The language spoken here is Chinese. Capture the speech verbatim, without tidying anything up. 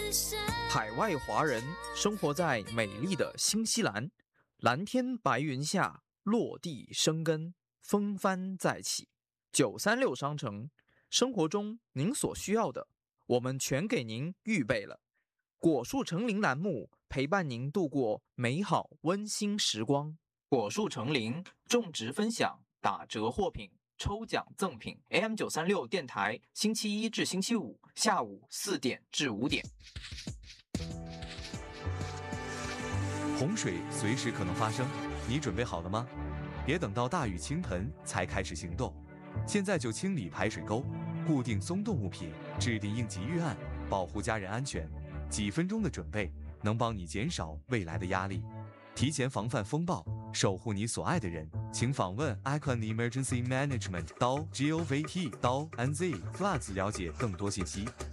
海外华人生活在美丽的新西兰，蓝天白云下落地生根，风帆再起。九三六商城，生活中您所需要的，我们全给您预备了。果树成林栏目陪伴您度过美好温馨时光。果树成林种植分享打折货品。抽奖赠品 A M 九三六 电台，星期一至星期五下午四点至五点。 洪水随时可能发生，你准备好了吗？别等到大雨倾盆才开始行动，现在就清理排水沟，固定松动物品，制定应急预案，保护家人安全。几分钟的准备能帮你减少未来的压力，提前防范风暴，守护你所爱的人。请访问 Icon Emergency Management 到 gov 到 nz floods 了解更多信息。